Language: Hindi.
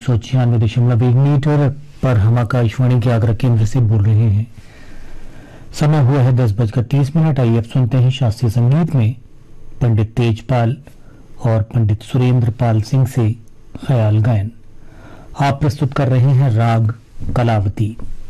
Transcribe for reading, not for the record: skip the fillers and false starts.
196.1 पर हम आकाशवाणी के आगरा केंद्र से बोल रहे हैं। समय हुआ है 10:30। आइए अब सुनते हैं शास्त्रीय संगीत में पंडित तेजपाल और पंडित सुरेंद्र पाल सिंह से ख्याल गायन। आप प्रस्तुत कर रहे हैं राग कलावती।